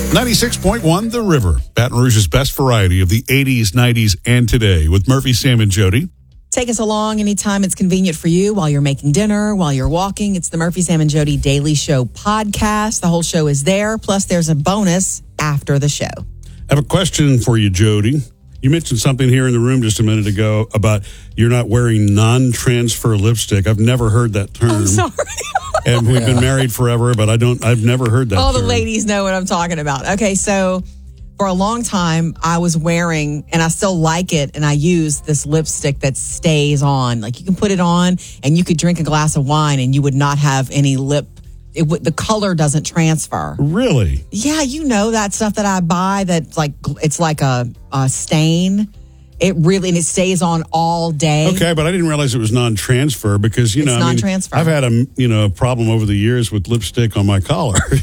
96.1 The River, Baton Rouge's best variety of the 80s, 90s, and today with Murphy, Sam, and Jody. Take us along anytime it's convenient for you while you're making dinner, while you're walking. It's the Murphy, Sam, and Jody Daily Show podcast. The whole show is there. Plus, there's a bonus after the show. I have a question for you, Jody. You mentioned something here in the room just a minute ago about you're not wearing non-transfer lipstick. I've never heard that term. I'm sorry. And we've been married forever, but I've never heard that All term. the ladies know what I'm talking about. Okay, so for a long time, I was wearing, and I still like it, and I use this lipstick that stays on. Like, you can put it on, and you could drink a glass of wine, and you would not have any the color doesn't transfer. Really? Yeah, you know that stuff that I buy that's like, it's like a stain. It really, and it stays on all day. Okay, but I didn't realize it was non-transfer because, It's non-transfer. I've had a problem over the years with lipstick on my collar. When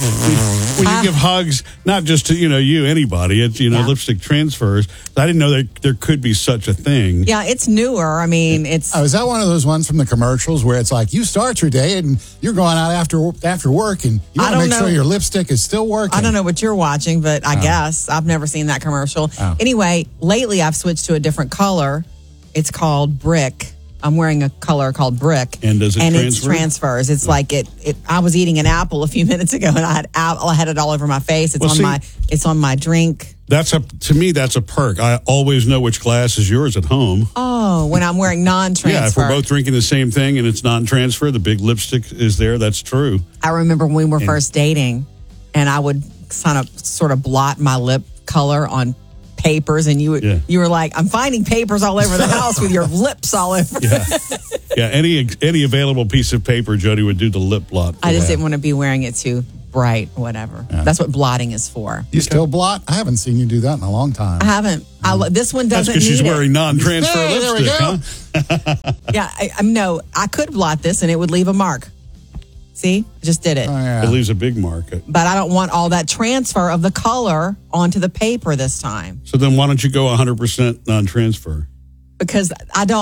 you give hugs, not just to, anybody, it's, lipstick transfers. I didn't know that there could be such a thing. Yeah, it's newer. I mean, it's... Oh, is that one of those ones from the commercials where it's like you start your day and you're going out after work and you want to make sure your lipstick is still working? I don't know what you're watching, but I guess. I've never seen that commercial. Oh. Anyway, lately I've switched to a different color. It's called Brick. I'm wearing a color called Brick. And does it transfer? It transfers. It's like it. I was eating an apple a few minutes ago, and I had it all over my face. It's on my drink. To me, that's a perk. I always know which glass is yours at home. Oh, when I'm wearing non-transfer. Yeah, if we're both drinking the same thing and it's non-transfer, the big lipstick is there. That's true. I remember when we were first dating, and I would sort of blot my lip color on papers, and you were like, I'm finding papers all over the house with your lips all over. Yeah. Any available piece of paper, Jody would do the lip blot. I just didn't want to be wearing it too bright, whatever. Yeah. That's what blotting is for. You still blot? I haven't seen you do that in a long time. I haven't. This one doesn't. That's because she's need wearing non-transfer lipstick, huh? Yeah, I could blot this and it would leave a mark. See? Just did it. Oh, yeah. It leaves a big mark. But I don't want all that transfer of the color onto the paper this time. So then why don't you go 100% non-transfer? Because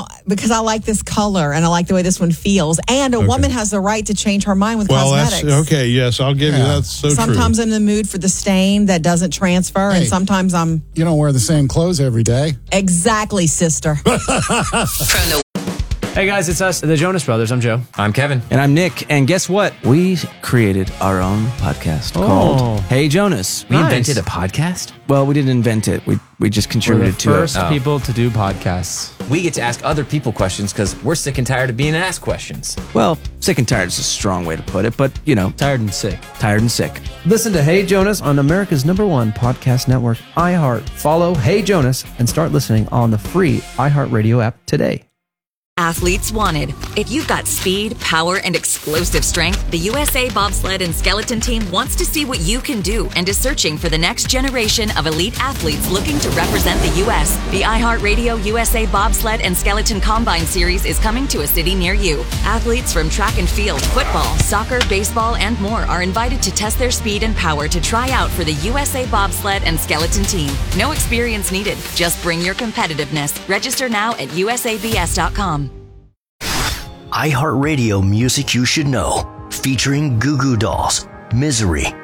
I like this color and I like the way this one feels. And a woman has the right to change her mind with cosmetics. That's okay. Yes, I'll give you that's so Sometimes true. I'm in the mood for the stain that doesn't transfer, and sometimes I'm... You don't wear the same clothes every day. Exactly, sister. Hey guys, it's us, the Jonas Brothers. I'm Joe. I'm Kevin. And I'm Nick. And guess what? We created our own podcast called Hey Jonas. We invented a podcast? Well, we didn't invent it. We just contributed to it. We're the first people to do podcasts. We get to ask other people questions because we're sick and tired of being asked questions. Well, sick and tired is a strong way to put it, but, Tired and sick. tired and sick. Listen to Hey Jonas on America's #1 podcast network, iHeart. Follow Hey Jonas and start listening on the free iHeartRadio app today. Athletes wanted. If you've got speed, power, and explosive strength, the USA Bobsled and Skeleton Team wants to see what you can do and is searching for the next generation of elite athletes looking to represent the U.S. The iHeartRadio USA Bobsled and Skeleton Combine Series is coming to a city near you. Athletes from track and field, football, soccer, baseball, and more are invited to test their speed and power to try out for the USA Bobsled and Skeleton Team. No experience needed. Just bring your competitiveness. Register now at usabs.com. iHeartRadio Music You Should Know, featuring Goo Goo Dolls, Misery,